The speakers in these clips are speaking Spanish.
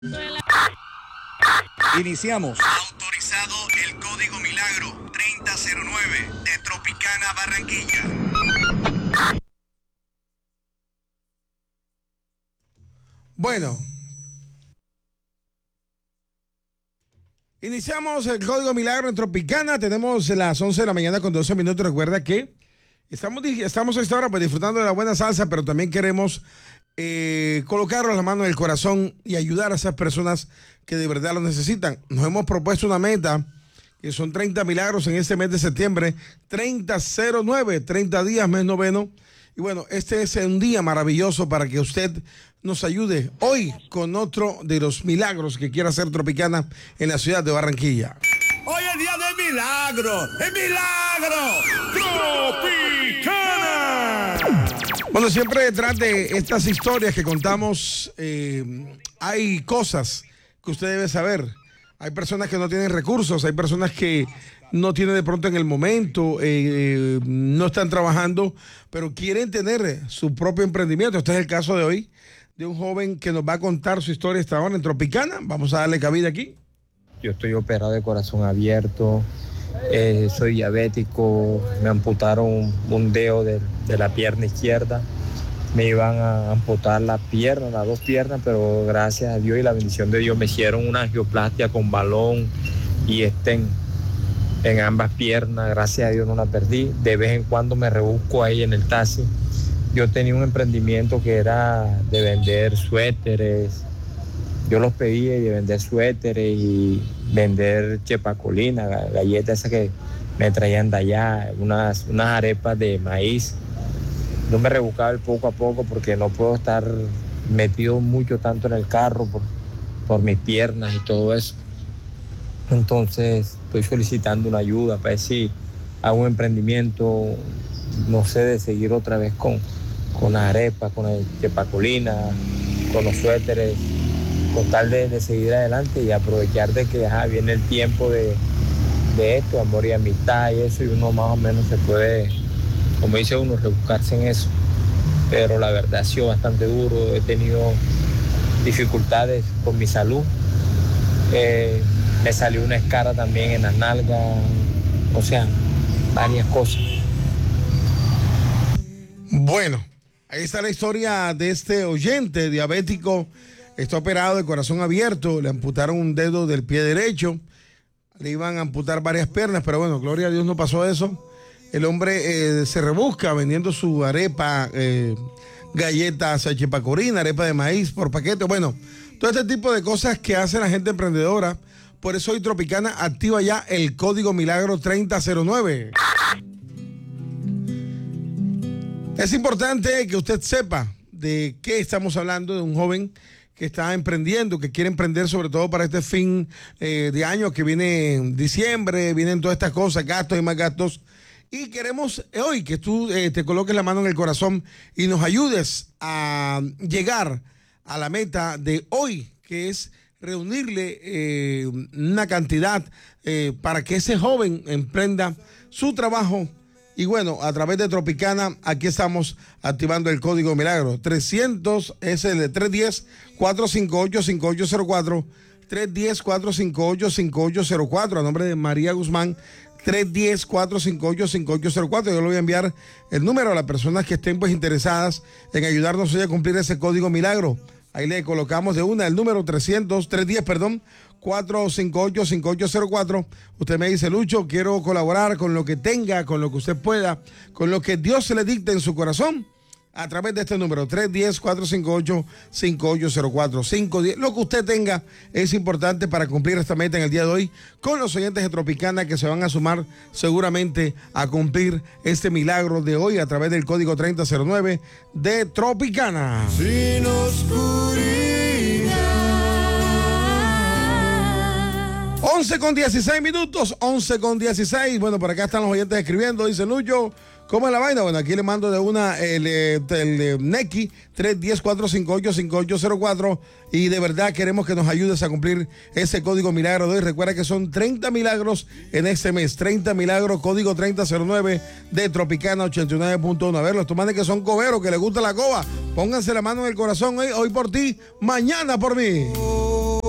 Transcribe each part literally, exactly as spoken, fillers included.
Iniciamos. Autorizado el código Milagro treinta cero nueve de Tropicana Barranquilla. Bueno, iniciamos el código Milagro en Tropicana. Tenemos las once de la mañana con doce minutos. Recuerda que estamos, estamos a esta hora pues disfrutando de la buena salsa, pero también queremos eh, colocarlo a la mano del corazón y ayudar a esas personas que de verdad lo necesitan. Nos hemos propuesto una meta que son treinta milagros en este mes de septiembre, treinta cero nueve, treinta días, mes noveno. Y bueno, este es un día maravilloso para que usted nos ayude hoy con otro de los milagros que quiera hacer Tropicana en la ciudad de Barranquilla. Hoy es día de milagro, ¡el milagro! ¡Tropicana! Bueno, siempre detrás de estas historias que contamos eh, hay cosas que usted debe saber. Hay personas que no tienen recursos, hay personas que no tienen de pronto en el momento, eh, no están trabajando, pero quieren tener su propio emprendimiento. Este es el caso de hoy, de un joven que nos va a contar su historia esta hora en Tropicana. Vamos a darle cabida aquí. Yo estoy operado de corazón abierto, eh, soy diabético, me amputaron un dedo de, de la pierna izquierda, me iban a amputar la pierna, las dos piernas, pero gracias a Dios y la bendición de Dios me hicieron una angioplastia con balón y estén en ambas piernas, gracias a Dios no la perdí. De vez en cuando me rebusco ahí en el taxi. Yo tenía un emprendimiento que era de vender suéteres, yo los pedía y de vender suéteres y vender chepacolina, galletas esas que me traían de allá, unas, unas arepas de maíz. Yo me rebuscaba el poco a poco porque no puedo estar metido mucho tanto en el carro por, por mis piernas y todo eso. Entonces estoy solicitando una ayuda para ver si hago un emprendimiento, no sé, de seguir otra vez con, con las arepas, con el chepacolina, con los suéteres, con tal de, de seguir adelante y aprovechar de que ajá, viene el tiempo de, de esto, amor y amistad y eso, y uno más o menos se puede, como dice uno, rebuscarse en eso. Pero la verdad ha sido bastante duro, he tenido dificultades con mi salud, eh, me salió una escara también en las nalgas, o sea, varias cosas. Bueno, ahí está la historia de este oyente diabético. Está operado de corazón abierto, le amputaron un dedo del pie derecho, le iban a amputar varias piernas, pero bueno, gloria a Dios no pasó eso. El hombre eh, se rebusca vendiendo su arepa, eh, galletas, chepacorina, arepa de maíz por paquete. Bueno, todo este tipo de cosas que hace la gente emprendedora. Por eso hoy Tropicana activa ya el código Milagro treinta cero nueve. Es importante que usted sepa de qué estamos hablando, de un joven que está emprendiendo, que quiere emprender sobre todo para este fin eh, de año que viene en diciembre, vienen todas estas cosas, gastos y más gastos. Y queremos hoy que tú eh, te coloques la mano en el corazón y nos ayudes a llegar a la meta de hoy, que es reunirle eh, una cantidad eh, para que ese joven emprenda su trabajo. Y bueno, a través de Tropicana, aquí estamos activando el código Milagro. trescientos es el de tres uno cero, cuatro cinco ocho, cinco ocho cero cuatro. tres uno cero, cuatro cinco ocho, cinco ocho cero cuatro. A nombre de María Guzmán. tres uno cero, cuatro cinco ocho, cinco ocho cero cuatro. Yo le voy a enviar el número a las personas que estén pues interesadas en ayudarnos hoy a cumplir ese código Milagro. Ahí le colocamos de una el número trescientos, trescientos diez, perdón, cuatro cinco ocho, cinco ocho cero cuatro. Usted me dice, Lucho, quiero colaborar con lo que tenga, con lo que usted pueda, con lo que Dios se le dicte en su corazón, a través de este número, tres uno cero, cuatro cinco ocho, cinco ocho cero cuatro, cinco uno cero. Lo que usted tenga es importante para cumplir esta meta en el día de hoy con los oyentes de Tropicana que se van a sumar seguramente a cumplir este milagro de hoy a través del código treinta cero nueve de Tropicana. Sin oscuridad. once con dieciséis minutos, once con dieciséis. Bueno, por acá están los oyentes escribiendo. Dice Lucho, ¿cómo es la vaina? Bueno, aquí le mando de una el, el, el Neki tres uno cero, cuatro cinco ocho, cinco ocho cero cuatro. Y de verdad queremos que nos ayudes a cumplir ese código milagro de hoy. Recuerda que son treinta milagros en este mes. treinta milagros, código treinta cero nueve de Tropicana ochenta y nueve punto uno. A ver, los tomates que son coberos, que les gusta la coba, pónganse la mano en el corazón hoy, hoy por ti, mañana por mí.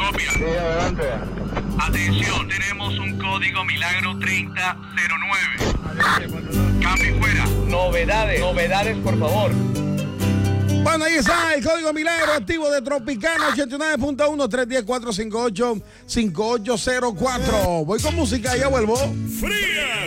Copia. Atención, tenemos un código milagro treinta cero nueve. Cambio y fuera. Novedades, novedades, por favor. Bueno, ahí está el código milagro activo de Tropicana ochenta y nueve punto uno, tres uno cero, cuatro cinco ocho, cinco ocho cero cuatro. Voy con música y ya vuelvo. Frías